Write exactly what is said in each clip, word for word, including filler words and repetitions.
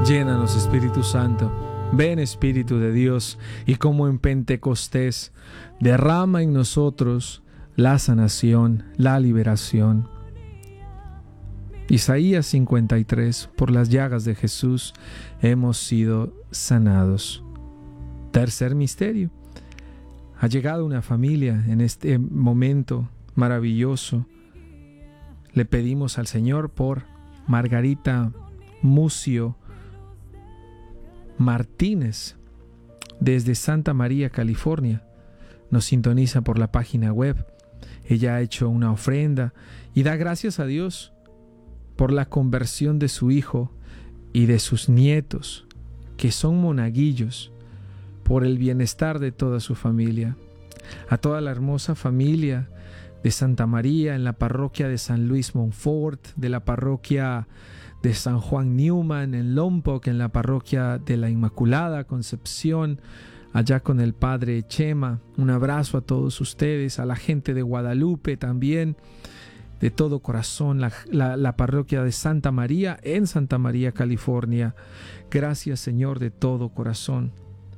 Llénanos, Espíritu Santo. Ven, Espíritu de Dios, y como en Pentecostés, derrama en nosotros la sanación, la liberación. Isaías cincuenta y tres, por las llagas de Jesús hemos sido sanados. Tercer misterio. Ha llegado una familia en este momento maravilloso. Le pedimos al Señor por Margarita Mucio Martínez, desde Santa María, California. Nos sintoniza por la página web. Ella ha hecho una ofrenda y da gracias a Dios por la conversión de su hijo y de sus nietos, que son monaguillos, por el bienestar de toda su familia. A toda la hermosa familia de Santa María en la parroquia de San Luis Montfort, de la parroquia de San Juan Newman en Lompoc, en la parroquia de la Inmaculada Concepción, allá con el Padre Chema. Un abrazo a todos ustedes, a la gente de Guadalupe también, de todo corazón, la, la, la parroquia de Santa María en Santa María, California. Gracias, Señor, de todo corazón.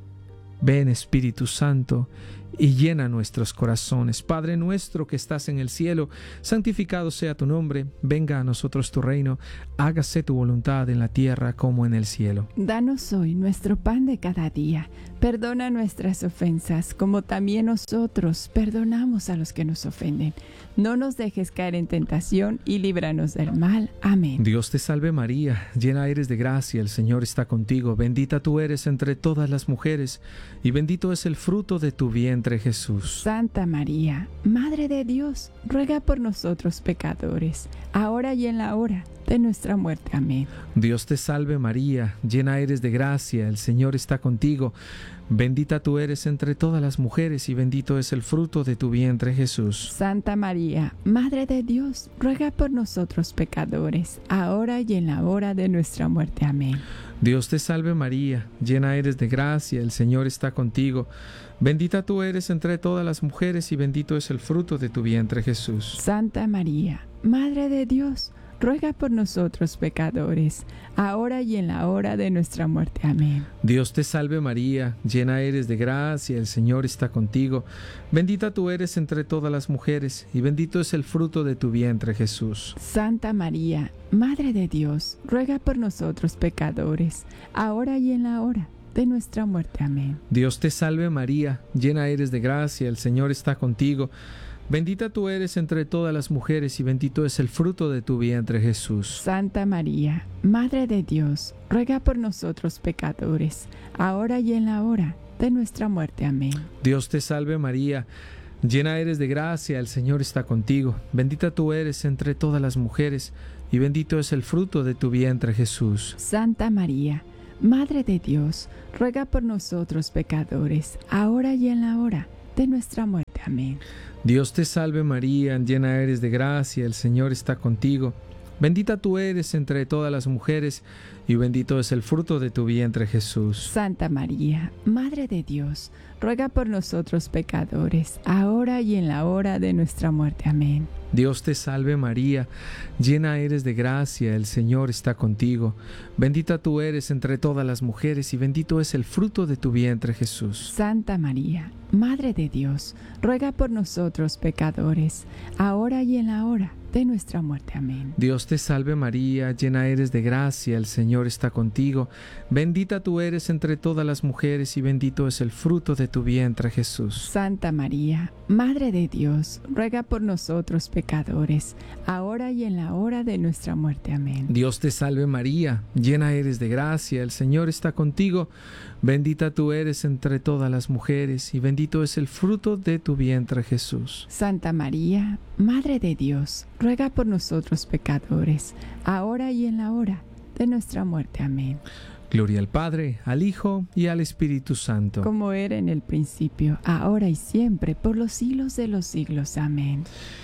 Ven, Espíritu Santo, y llena nuestros corazones. Padre nuestro que estás en el cielo, santificado sea tu nombre. Venga a nosotros tu reino. Hágase tu voluntad en la tierra como en el cielo. Danos hoy nuestro pan de cada día. Perdona nuestras ofensas, como también nosotros perdonamos a los que nos ofenden. No nos dejes caer en tentación y líbranos del mal. Amén. Dios te salve María, llena eres de gracia, el Señor está contigo. Bendita tú eres entre todas las mujeres, y bendito es el fruto de tu vientre, Jesús. Santa María, Madre de Dios, ruega por nosotros pecadores, ahora y en la hora de nuestra muerte. Amén. Dios te salve María, llena eres de gracia, el Señor está contigo. Bendita tú eres entre todas las mujeres, y bendito es el fruto de tu vientre, Jesús. Santa María, Madre de Dios, ruega por nosotros pecadores, ahora y en la hora de nuestra muerte. Amén. Dios te salve María, llena eres de gracia, el Señor está contigo. Bendita tú eres entre todas las mujeres, y bendito es el fruto de tu vientre, Jesús. Santa María, Madre de Dios, ruega por nosotros pecadores, ahora y en la hora de nuestra muerte. Amén. Dios te salve María, llena eres de gracia, el Señor está contigo. Bendita tú eres entre todas las mujeres, y bendito es el fruto de tu vientre, Jesús. Santa María, Madre de Dios, ruega por nosotros pecadores, ahora y en la hora de nuestra muerte. Amén. Dios te salve María, llena eres de gracia, el Señor está contigo. Bendita tú eres entre todas las mujeres, y bendito es el fruto de tu vientre, Jesús. Santa María, Madre de Dios, ruega por nosotros pecadores, ahora y en la hora de nuestra muerte. Amén. Dios te salve María, llena eres de gracia, el Señor está contigo. Bendita tú eres entre todas las mujeres, y bendito es el fruto de tu vientre, Jesús. Santa María, Madre de Dios, ruega por nosotros pecadores, ahora y en la hora de nuestra muerte. Amén. Dios te salve María, llena eres de gracia, el Señor está contigo. Bendita tú eres entre todas las mujeres, y bendito es el fruto de tu vientre, Jesús. Santa María, Madre de Dios, ruega por nosotros pecadores, ahora y en la hora de nuestra muerte. Amén. Dios te salve María, llena eres de gracia, el Señor está contigo. Bendita tú eres entre todas las mujeres, y bendito es el fruto de tu vientre, Jesús. Santa María, Madre de Dios, ruega por nosotros pecadores, ahora y en la hora de nuestra muerte. Amén. Dios te salve María, llena eres de gracia, el Señor está contigo. Bendita tú eres entre todas las mujeres, y bendito es el fruto de tu vientre, Jesús. Santa María, Madre de Dios, ruega por nosotros pecadores, ahora y en la hora de nuestra muerte. Amén. Dios te salve María, llena eres de gracia, el Señor está contigo. Bendita tú eres entre todas las mujeres, y bendito es el fruto de tu vientre, Jesús. Santa María, Madre de Dios, ruega por nosotros pecadores, ahora y en la hora de nuestra muerte. Amén. Gloria al Padre, al Hijo y al Espíritu Santo. Como era en el principio, ahora y siempre, por los siglos de los siglos. Amén.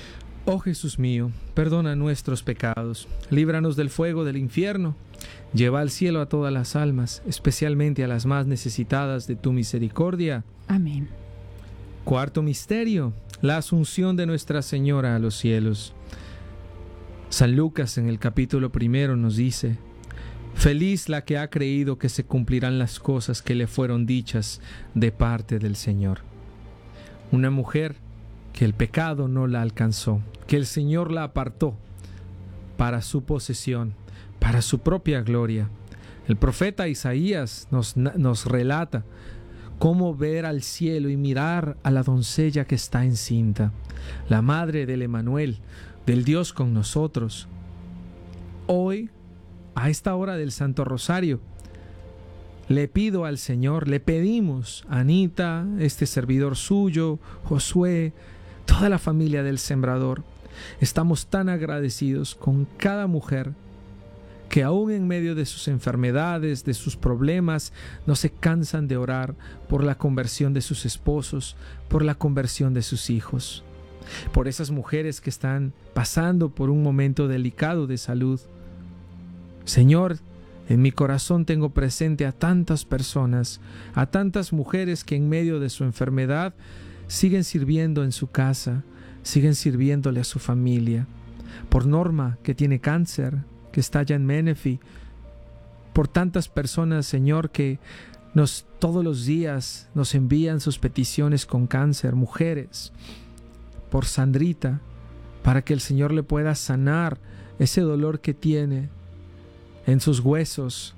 Oh Jesús mío, perdona nuestros pecados, líbranos del fuego del infierno, lleva al cielo a todas las almas, especialmente a las más necesitadas de tu misericordia. Amén. Cuarto misterio, la asunción de Nuestra Señora a los cielos. San Lucas en el capítulo primero nos dice: Feliz la que ha creído que se cumplirán las cosas que le fueron dichas de parte del Señor. Una mujer que el pecado no la alcanzó, que el Señor la apartó para su posesión, para su propia gloria. El profeta Isaías nos, nos relata cómo ver al cielo y mirar a la doncella que está encinta, la madre del Emanuel, del Dios con nosotros. Hoy, a esta hora del Santo Rosario, le pido al Señor, le pedimos a Anita, este servidor suyo, Josué, toda la familia del Sembrador. Estamos tan agradecidos con cada mujer que aún en medio de sus enfermedades, de sus problemas, no se cansan de orar por la conversión de sus esposos, por la conversión de sus hijos, por esas mujeres que están pasando por un momento delicado de salud. Señor, en mi corazón tengo presente a tantas personas, a tantas mujeres que en medio de su enfermedad siguen sirviendo en su casa, siguen sirviéndole a su familia. Por Norma, que tiene cáncer, que está allá en Menifee, por tantas personas, Señor, que nos todos los días nos envían sus peticiones con cáncer, mujeres, por Sandrita, para que el Señor le pueda sanar ese dolor que tiene en sus huesos.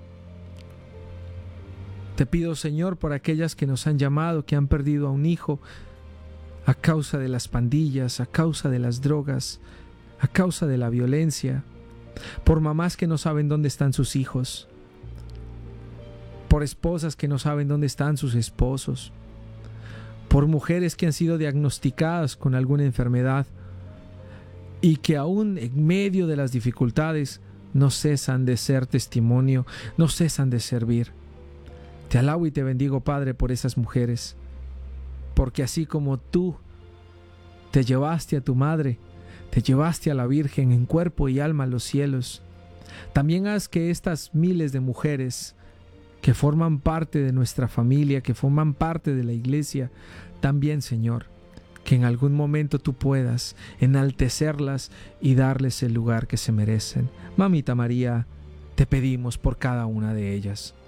Te pido, Señor, por aquellas que nos han llamado, que han perdido a un hijo a causa de las pandillas, a causa de las drogas, a causa de la violencia, por mamás que no saben dónde están sus hijos, por esposas que no saben dónde están sus esposos, por mujeres que han sido diagnosticadas con alguna enfermedad y que aún en medio de las dificultades no cesan de ser testimonio, no cesan de servir. Te alabo y te bendigo, Padre, por esas mujeres, porque así como tú te llevaste a tu madre, te llevaste a la Virgen en cuerpo y alma a los cielos, también haz que estas miles de mujeres que forman parte de nuestra familia, que forman parte de la iglesia, también, Señor, que en algún momento tú puedas enaltecerlas y darles el lugar que se merecen. Mamita María, te pedimos por cada una de ellas.